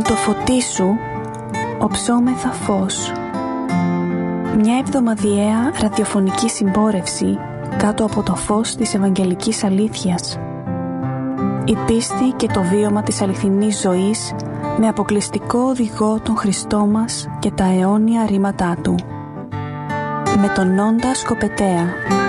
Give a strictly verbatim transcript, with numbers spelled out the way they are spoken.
το φωτί σου οψόμεθα φως. Μια εβδομαδιαία ραδιοφωνική συμπόρευση κάτω από το φως της Ευαγγελικής Αλήθειας. Η πίστη και το βίωμα της αληθινής ζωής με αποκλειστικό οδηγό τον Χριστό μας και τα αιώνια ρήματά Του. Με τον Νόντα Σκοπετέα.